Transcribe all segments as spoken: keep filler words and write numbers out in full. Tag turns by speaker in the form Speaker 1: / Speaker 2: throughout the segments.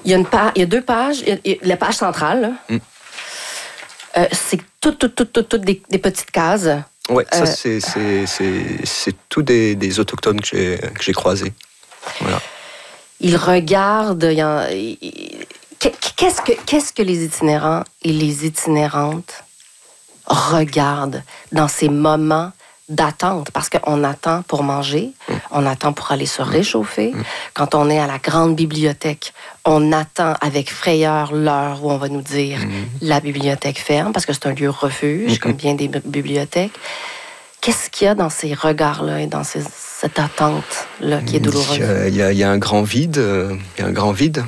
Speaker 1: Il y a, une pa- il y a deux pages. Il y a, il y a la page centrale, là. Mm. Euh, c'est toutes, toutes, toutes, toutes, toutes des, des petites cases.
Speaker 2: Oui, ça, euh, c'est, c'est, c'est, c'est tous des, des autochtones que j'ai, que j'ai croisés. Voilà.
Speaker 1: Ils regardent... Il y a, il, qu'est-ce, que, qu'est-ce que les itinérants et les itinérantes regardent dans ces moments d'attente? Parce qu'on attend pour manger, mmh. on attend pour aller se réchauffer. Mmh. Quand on est à la grande bibliothèque, on attend avec frayeur l'heure où on va nous dire mmh. la bibliothèque ferme, parce que c'est un lieu refuge, mmh. comme bien des bibliothèques. Qu'est-ce qu'il y a dans ces regards-là et dans ces, cette attente-là qui est douloureuse?
Speaker 2: Il y a, il y a, il y a un grand vide. Il y a un grand vide.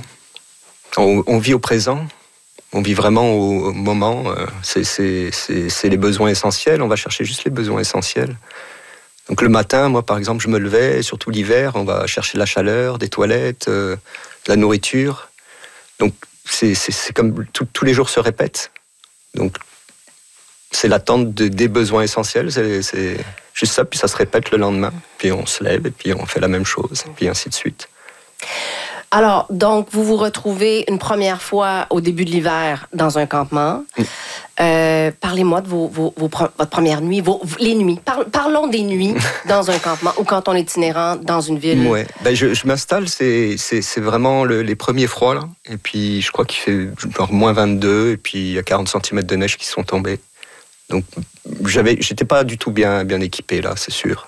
Speaker 2: On, on vit au présent. On vit vraiment au moment. C'est, c'est, c'est, c'est les besoins essentiels. On va chercher juste les besoins essentiels. Donc le matin, moi, par exemple, je me levais, surtout l'hiver, on va chercher de la chaleur, des toilettes, euh, de la nourriture. Donc c'est, c'est, c'est comme tout, tous les jours se répètent. Donc c'est l'attente de, des besoins essentiels. C'est, c'est juste ça, puis ça se répète le lendemain. Puis on se lève, et puis on fait la même chose, et puis ainsi de suite.
Speaker 1: Alors, donc, vous vous retrouvez une première fois au début de l'hiver dans un campement. Mm. Euh, parlez-moi de vos, vos, vos, votre première nuit, vos, les nuits. Par, parlons des nuits dans un campement ou quand on est itinérant dans une ville.
Speaker 2: Oui, ben je, je m'installe, c'est, c'est, c'est vraiment le, les premiers froids, là. Et puis, je crois qu'il fait genre moins vingt-deux, et puis il y a quarante centimètres de neige qui sont tombés. Donc, j'avais, j'étais pas du tout bien, bien équipé, là, c'est sûr.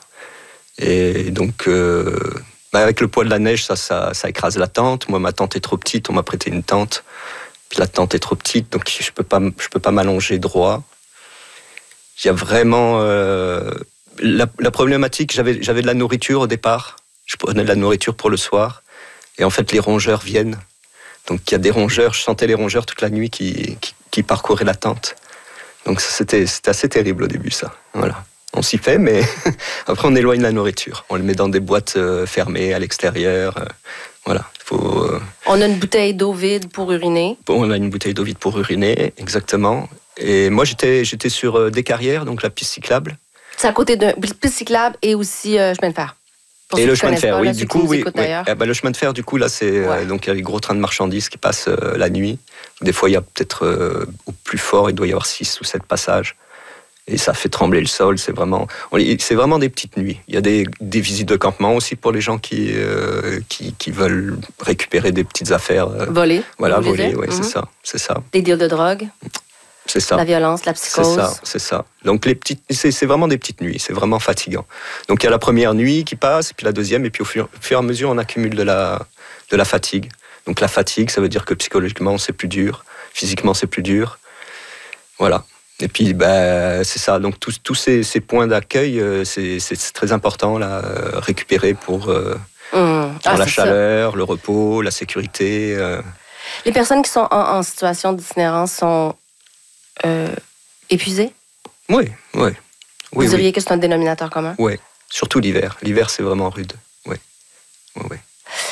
Speaker 2: Et donc... Euh, avec le poids de la neige, ça, ça, ça écrase la tente. Moi, ma tente est trop petite, on m'a prêté une tente. Puis la tente est trop petite, donc je peux pas, je peux pas m'allonger droit. Il y a vraiment... Euh, la, la problématique, j'avais, j'avais de la nourriture au départ. Je prenais de la nourriture pour le soir. Et en fait, les rongeurs viennent. Donc il y a des rongeurs, je sentais les rongeurs toute la nuit qui, qui, qui parcouraient la tente. Donc c'était, c'était assez terrible au début, ça. Voilà. On s'y fait, mais après on éloigne la nourriture. On le met dans des boîtes euh, fermées à l'extérieur. Euh, voilà, il faut... Euh...
Speaker 1: On a une bouteille d'eau vide pour uriner.
Speaker 2: Bon, on a une bouteille d'eau vide pour uriner, exactement. Et moi, j'étais, j'étais sur euh, des carrières, donc la piste cyclable.
Speaker 1: C'est à côté d'une piste cyclable et aussi euh, chemin de fer.
Speaker 2: Pour et le chemin de fer, pas, oui, là, du coup, oui. oui. Eh ben, le chemin de fer, du coup, là, c'est ouais. euh, donc il y a les gros trains de marchandises qui passent euh, la nuit. Des fois, il y a peut-être euh, au plus fort, il doit y avoir six ou sept passages. Et ça fait trembler le sol, c'est vraiment, c'est vraiment des petites nuits. Il y a des, des visites de campement aussi pour les gens qui, euh, qui, qui veulent récupérer des petites affaires. Euh,
Speaker 1: voler.
Speaker 2: Voilà, voler, oui, mm-hmm. c'est ça, c'est ça.
Speaker 1: Des deals de drogue.
Speaker 2: C'est ça.
Speaker 1: La violence, la psychose.
Speaker 2: C'est ça, c'est ça. Donc les petites, c'est, c'est vraiment des petites nuits, c'est vraiment fatigant. Donc il y a la première nuit qui passe, puis la deuxième, et puis au fur, au fur et à mesure, on accumule de la, de la fatigue. Donc la fatigue, ça veut dire que psychologiquement, c'est plus dur, physiquement, c'est plus dur. Voilà. Et puis, ben, c'est ça. Donc, tous, tous ces, ces points d'accueil, euh, c'est, c'est très important, là, euh, récupérer pour, euh, mmh. pour ah, la chaleur, ça. Le repos, la sécurité. Euh.
Speaker 1: Les personnes qui sont en, en situation d'itinérance sont euh, épuisées?
Speaker 2: Oui, oui.
Speaker 1: Vous
Speaker 2: oui,
Speaker 1: diriez
Speaker 2: oui.
Speaker 1: que c'est un dénominateur commun?
Speaker 2: Oui, surtout l'hiver. L'hiver, c'est vraiment rude. Oui, oui, oui.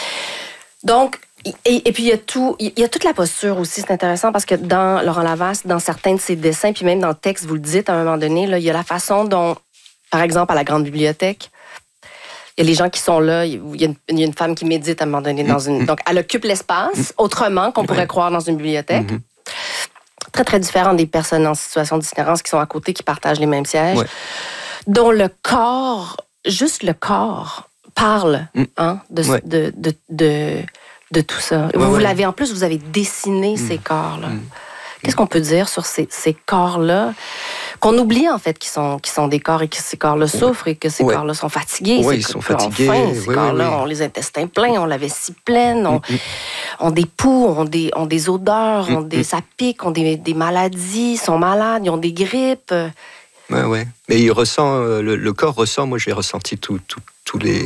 Speaker 1: Donc, Et, et puis, il y a tout, il y a toute la posture aussi, c'est intéressant parce que dans Laurent Lavasse, dans certains de ses dessins, puis même dans le texte, vous le dites à un moment donné, là, il y a la façon dont, par exemple, à la grande bibliothèque, il y a les gens qui sont là, il y a une, il y a une femme qui médite à un moment donné dans une... Donc, elle occupe l'espace autrement qu'on pourrait croire dans une bibliothèque. Mm-hmm. Très, très différent des personnes en situation d'itinérance qui sont à côté, qui partagent les mêmes sièges, ouais. dont le corps, juste le corps, parle mm. hein, de... Ouais. de, de, de de tout ça. Ouais, vous ouais. l'avez, en plus, vous avez dessiné mmh. ces corps-là. Mmh. Qu'est-ce qu'on peut dire sur ces, ces corps-là qu'on oublie, en fait, qui sont, qui sont des corps et que ces corps-là souffrent et que ces ouais. corps-là sont fatigués.
Speaker 2: Oui, ils sont fatigués.
Speaker 1: Faim, ces
Speaker 2: oui,
Speaker 1: corps-là
Speaker 2: oui, oui.
Speaker 1: ont les intestins pleins, ont la vessie pleine, ont, mmh. ont des poux, ont des, ont des odeurs, mmh. ont des, ça pique, ont des, des maladies, sont malades, ils ont des grippes.
Speaker 2: Oui, oui. Mais il ressent, le, le corps ressent, moi j'ai ressenti tous tout, tout les...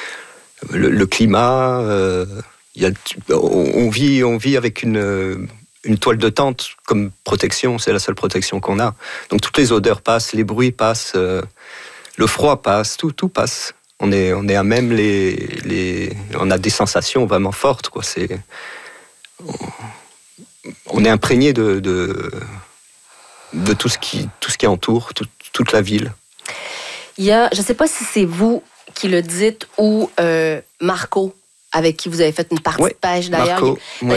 Speaker 2: Le, le climat... Euh... Il y a, on, vit, on vit avec une, une toile de tente comme protection, c'est la seule protection qu'on a. Donc toutes les odeurs passent, les bruits passent, euh, le froid passe, tout, tout passe. On est, on est à même les, les... On a des sensations vraiment fortes, quoi. C'est, on, on est imprégné de, de, de tout, ce qui, tout ce qui entoure, tout, toute la ville.
Speaker 1: Il y a, je ne sais pas si c'est vous qui le dites ou euh, Marco, avec qui vous avez fait une partie
Speaker 2: ouais,
Speaker 1: de pêche d'ailleurs.
Speaker 2: Marco,
Speaker 1: il,
Speaker 2: ouais.